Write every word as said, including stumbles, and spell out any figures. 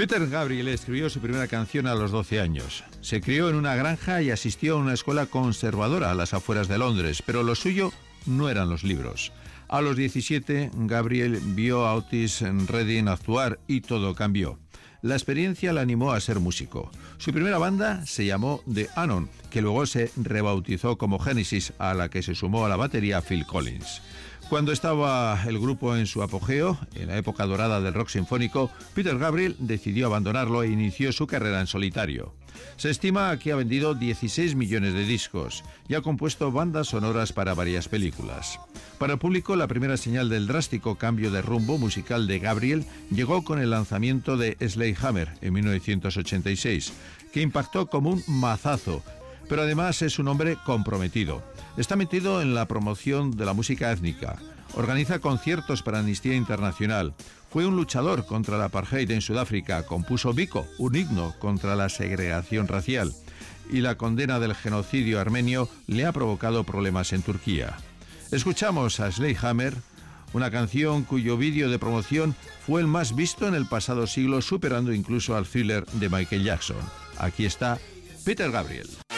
Peter Gabriel escribió su primera canción a los doce años. Se crió en una granja y asistió a una escuela conservadora a las afueras de Londres, pero lo suyo no eran los libros. A los diecisiete, Gabriel vio a Otis Redding actuar y todo cambió. La experiencia le animó a ser músico. Su primera banda se llamó The Anon, que luego se rebautizó como Genesis, a la que se sumó a la batería Phil Collins. Cuando estaba el grupo en su apogeo, en la época dorada del rock sinfónico, Peter Gabriel decidió abandonarlo e inició su carrera en solitario. Se estima que ha vendido dieciséis millones de discos y ha compuesto bandas sonoras para varias películas. Para el público, la primera señal del drástico cambio de rumbo musical de Gabriel llegó con el lanzamiento de Sledgehammer en mil novecientos ochenta y seis, que impactó como un mazazo, pero además es un hombre comprometido. Está metido en la promoción de la música étnica, organiza conciertos para Amnistía Internacional, fue un luchador contra el apartheid en Sudáfrica, compuso Biko, un himno contra la segregación racial, y la condena del genocidio armenio le ha provocado problemas en Turquía. Escuchamos a Sledgehammer, una canción cuyo vídeo de promoción fue el más visto en el pasado siglo, superando incluso al Thriller de Michael Jackson. Aquí está Peter Gabriel.